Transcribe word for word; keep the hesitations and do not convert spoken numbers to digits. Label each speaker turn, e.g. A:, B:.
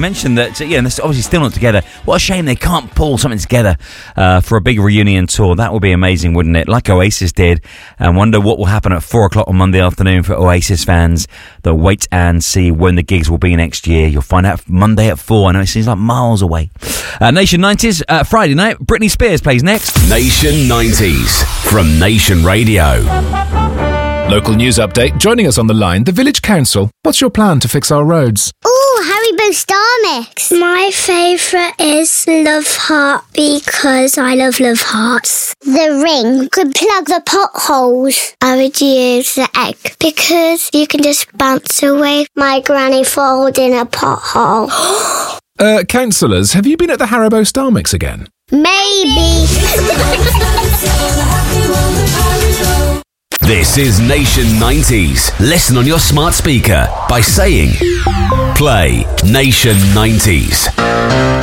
A: mentioned that, yeah, and they're obviously still not together. What a shame they can't pull something together uh, for a big reunion tour. That would be amazing, wouldn't it? Like Oasis did. And wonder what will happen at four o'clock on Monday afternoon for Oasis fans that wait and see when the gigs will be next year. You'll find out Monday at four. I know it seems like miles away. Uh, Nation nineties, uh, Friday night, Britney Spears plays next.
B: Nation nineties from Nation Radio.
C: Local news update. Joining us on the line, the Village Council. What's your plan to fix our roads?
D: Ooh, Haribo Star Mix. My favourite is Love Heart because I love Love Hearts. The ring could plug the potholes. I would use the egg because you can just bounce away my granny falls in a pothole.
C: uh, councillors, have you been at the Haribo Star Mix again?
D: Maybe.
B: This is Nation nineties. Listen on your smart speaker by saying, play Nation nineties.